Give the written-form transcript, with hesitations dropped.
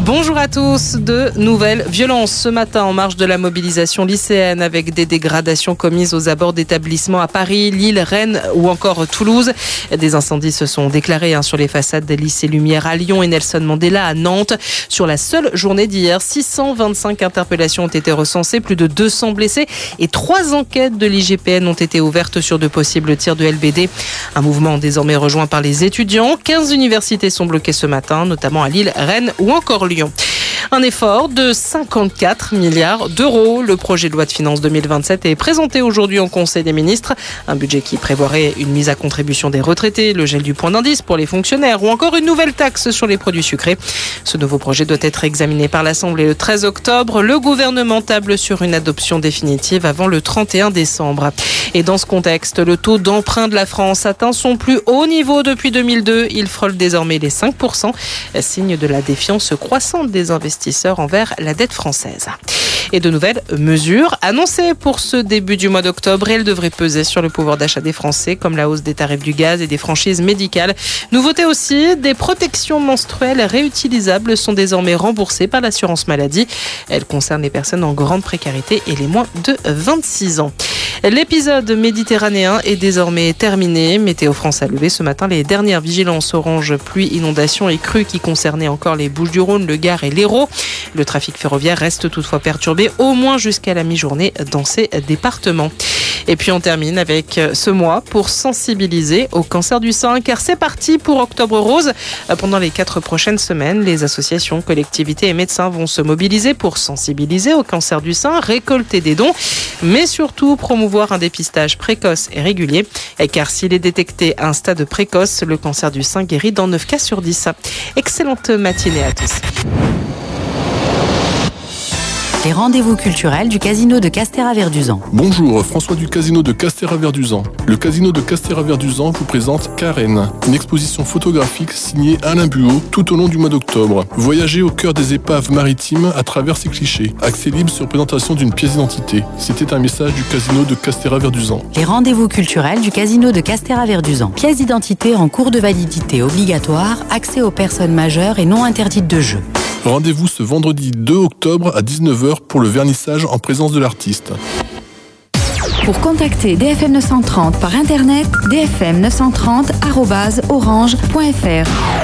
Bonjour à tous. De nouvelles violences ce matin en marge de la mobilisation lycéenne avec des dégradations commises aux abords d'établissements à Paris, Lille, Rennes ou encore Toulouse. Des incendies se sont déclarés sur les façades des lycées Lumière à Lyon et Nelson Mandela à Nantes. Sur la seule journée d'hier, 625 interpellations ont été recensées, plus de 200 blessés et 3 enquêtes de l'IGPN ont été ouvertes sur de possibles tirs de LBD. Un mouvement désormais rejoint par les étudiants. 15 universités sont bloquées ce matin, notamment à Lille, Rennes ou encore Lyon. Un effort de 54 milliards d'euros. Le projet de loi de finances 2027 est présenté aujourd'hui au Conseil des ministres. Un budget qui prévoirait une mise à contribution des retraités, le gel du point d'indice pour les fonctionnaires ou encore une nouvelle taxe sur les produits sucrés. Ce nouveau projet doit être examiné par l'Assemblée le 13 octobre. Le gouvernement table sur une adoption définitive avant le 31 décembre. Et dans ce contexte, le taux d'emprunt de la France atteint son plus haut niveau depuis 2002. Il frôle désormais les 5%, signe de la défiance croissante des investisseurs envers la dette française. Et de nouvelles mesures annoncées pour ce début du mois d'octobre. Elles devraient peser sur le pouvoir d'achat des Français, comme la hausse des tarifs du gaz et des franchises médicales. Nouveauté aussi, des protections menstruelles réutilisables sont désormais remboursées par l'assurance maladie. Elles concernent les personnes en grande précarité et les moins de 26 ans. L'épisode méditerranéen est désormais terminé. Météo France a levé ce matin les dernières vigilances orange, pluie, inondations et crues qui concernaient encore les Bouches-du-Rhône, le Gard et l'Hérault. Le trafic ferroviaire reste toutefois perturbé au moins jusqu'à la mi-journée dans ces départements. Et puis on termine avec ce mois pour sensibiliser au cancer du sein, car c'est parti pour Octobre Rose. Pendant les 4 prochaines semaines, les associations, collectivités et médecins vont se mobiliser pour sensibiliser au cancer du sein, récolter des dons, mais surtout promouvoir un dépistage précoce et régulier. Car s'il est détecté à un stade précoce, le cancer du sein guérit dans 9 cas sur 10. Excellente matinée à tous. Les rendez-vous culturels du Casino de Castéra-Verduzan. Bonjour, François du Casino de Castéra-Verduzan. Le Casino de Castéra-Verduzan vous présente Karen, une exposition photographique signée Alain Buot tout au long du mois d'octobre. Voyagez au cœur des épaves maritimes à travers ces clichés. Accès libre sur présentation d'une pièce d'identité. C'était un message du Casino de Castéra-Verduzan. Les rendez-vous culturels du Casino de Castéra-Verduzan. Pièce d'identité en cours de validité obligatoire, accès aux personnes majeures et non interdites de jeu. Rendez-vous ce vendredi 2 octobre à 19h pour le vernissage en présence de l'artiste. Pour contacter DFM 930 par internet, dfm930@orange.fr.